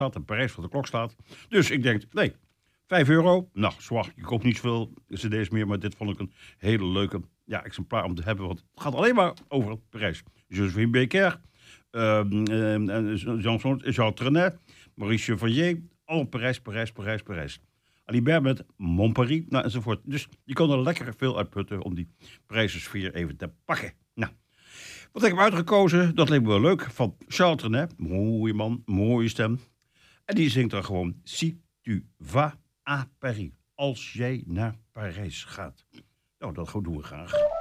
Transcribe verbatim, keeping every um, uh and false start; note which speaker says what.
Speaker 1: en Parijs voor de klok staat. Dus ik denk, nee, vijf euro. Nou, zwart, je koopt niet zoveel cd's meer, maar dit vond ik een hele leuke ja, exemplaar om te hebben. Want het gaat alleen maar over Parijs. Josephine Baker, uh, uh, Jean, Jean Trenet, Maurice Chevalier. Al Parijs, Parijs, Parijs, Parijs. Alibert met Montparis, nou, enzovoort. Dus je kon er lekker veel uitputten om die prijzensfeer even te pakken. Nou, wat heb ik uitgekozen? Dat leek me wel leuk. Van Charles Trenet. Mooie man, mooie stem. En die zingt dan gewoon Si tu vas à Paris. Als jij naar Parijs gaat. Nou, dat doen we graag.